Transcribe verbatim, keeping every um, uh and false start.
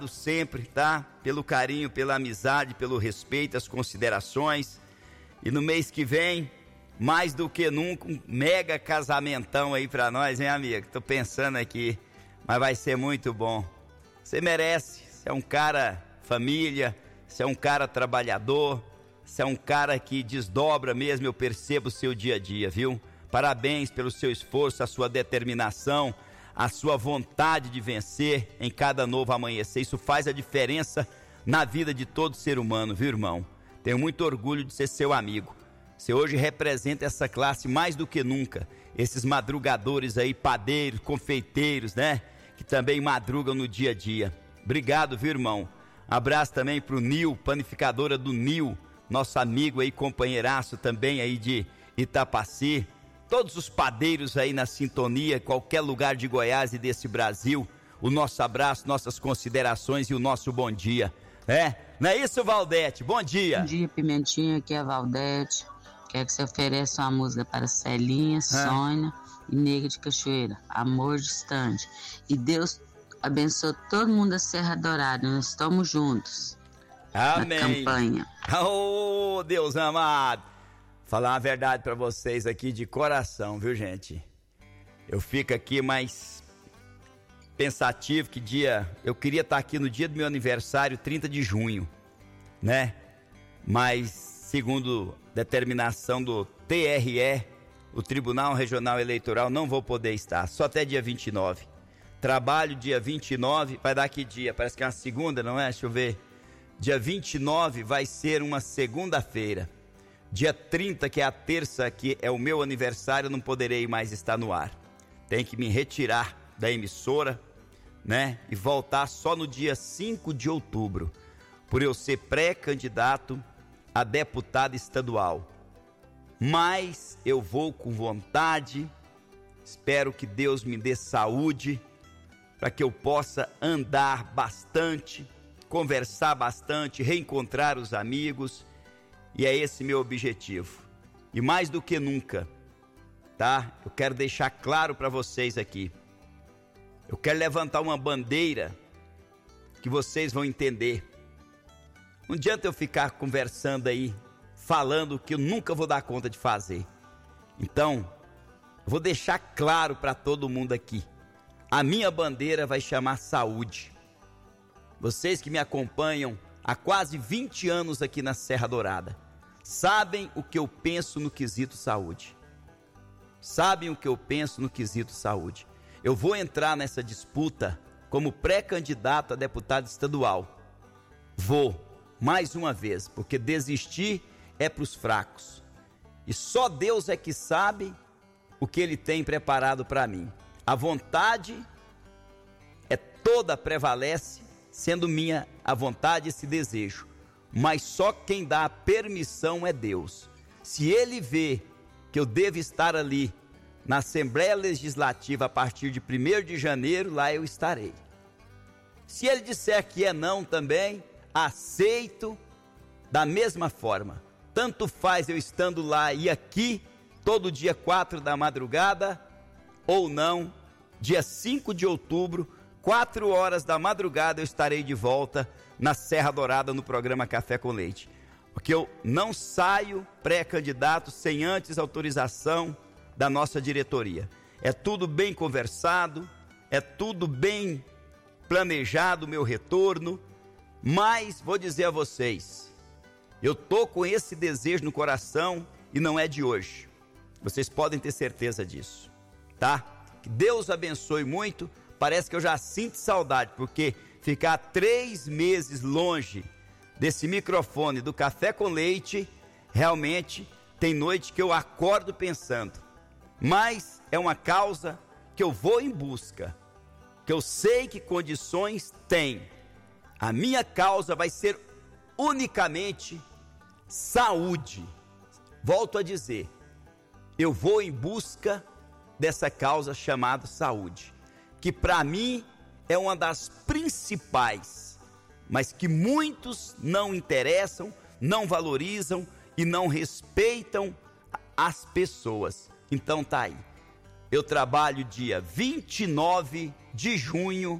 sempre, tá? Pelo carinho, pela amizade, pelo respeito, as considerações. E no mês que vem, mais do que nunca, um mega casamentão aí pra nós, hein, amigo? Tô pensando aqui, mas vai ser muito bom. Você merece, você é um cara família, você é um cara trabalhador, você é um cara que desdobra mesmo, eu percebo o seu dia a dia, viu? Parabéns pelo seu esforço, a sua determinação, a sua vontade de vencer em cada novo amanhecer. Isso faz a diferença na vida de todo ser humano, viu, irmão? Tenho muito orgulho de ser seu amigo. Você hoje representa essa classe mais do que nunca. Esses madrugadores aí, padeiros, confeiteiros, né? Que também madrugam no dia a dia. Obrigado, viu, irmão? Abraço também pro Nil, panificadora do Nil, nosso amigo aí, companheiraço também aí de Itapaci. Todos os padeiros aí na sintonia, qualquer lugar de Goiás e desse Brasil, o nosso abraço, nossas considerações e o nosso bom dia. É, não é isso, Valdete? Bom dia. Bom dia, Pimentinha, aqui é a Valdete. Quero que você ofereça uma música para Celinha, ah. Sônia e Nega de Cachoeira, Amor Distante. E Deus abençoe todo mundo da Serra Dourada, nós estamos juntos. Amém. Na campanha. Oh, Deus amado. Falar a verdade pra vocês aqui de coração, viu, gente? Eu fico aqui mais pensativo que dia... Eu queria estar aqui no dia do meu aniversário, trinta de junho, né? Mas, segundo determinação do T R E, o Tribunal Regional Eleitoral, não vou poder estar, só até dia vinte e nove. Trabalho dia vinte e nove, vai dar que dia? Parece que é uma segunda, não é? Deixa eu ver. Dia vinte e nove vai ser uma segunda-feira. Dia trinta, que é a terça, que é o meu aniversário, eu não poderei mais estar no ar. Tem que me retirar da emissora, né? E voltar só no dia cinco de outubro, por eu ser pré-candidato a deputado estadual. Mas eu vou com vontade, espero que Deus me dê saúde, para que eu possa andar bastante, conversar bastante, reencontrar os amigos. E é esse meu objetivo. E mais do que nunca, tá? Eu quero deixar claro para vocês aqui. Eu quero levantar uma bandeira que vocês vão entender. Não adianta eu ficar conversando aí, falando que eu nunca vou dar conta de fazer. Então, eu vou deixar claro para todo mundo aqui. A minha bandeira vai chamar saúde. Vocês que me acompanham há quase vinte anos aqui na Serra Dourada, sabem o que eu penso no quesito saúde. Sabem o que eu penso no quesito saúde. Eu vou entrar nessa disputa como pré-candidato a deputado estadual. Vou, mais uma vez, porque desistir é para os fracos. E só Deus é que sabe o que Ele tem preparado para mim. A vontade é toda prevalece, sendo minha a vontade e esse desejo, mas só quem dá a permissão é Deus. Se Ele vê que eu devo estar ali na Assembleia Legislativa a partir de primeiro de janeiro, lá eu estarei. Se Ele disser que é não também, aceito da mesma forma. Tanto faz eu estando lá e aqui, todo dia quatro da madrugada, ou não, dia cinco de outubro, quatro horas da madrugada eu estarei de volta na Serra Dourada no programa Café com Leite. Porque eu não saio pré-candidato sem antes autorização da nossa diretoria. É tudo bem conversado, é tudo bem planejado o meu retorno, mas vou dizer a vocês, eu tô com esse desejo no coração e não é de hoje. Vocês podem ter certeza disso, tá? Que Deus abençoe muito. Parece que eu já sinto saudade, porque ficar três meses longe desse microfone do Café com Leite, realmente tem noite que eu acordo pensando. Mas é uma causa que eu vou em busca, que eu sei que condições tem. A minha causa vai ser unicamente saúde. Volto a dizer, eu vou em busca dessa causa chamada saúde, que para mim é uma das principais, mas que muitos não interessam, não valorizam e não respeitam as pessoas. Então tá aí, eu trabalho dia vinte e nove de junho